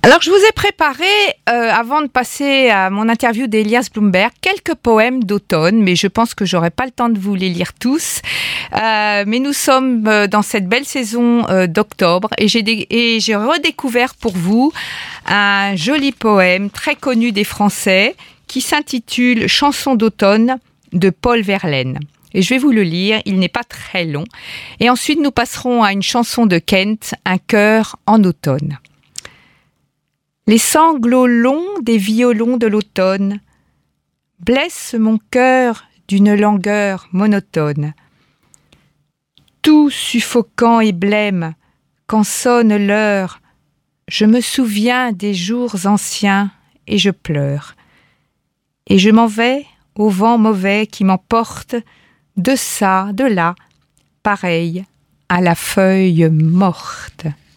Alors, je vous ai préparé, avant de passer à mon interview d'Elias Bloomberg, quelques poèmes d'automne, mais je pense que j'aurai pas le temps de vous les lire tous. Mais nous sommes dans cette belle saison d'octobre et j'ai redécouvert pour vous un joli poème très connu des Français qui s'intitule « Chanson d'automne » de Paul Verlaine. Et je vais vous le lire, il n'est pas très long. Et ensuite, nous passerons à une chanson de Kent, « Un cœur en automne ». Les sanglots longs des violons de l'automne blessent mon cœur d'une langueur monotone. Tout suffocant et blême, quand sonne l'heure, je me souviens des jours anciens et je pleure. Et je m'en vais au vent mauvais qui m'emporte de ça, de là, pareil à la feuille morte.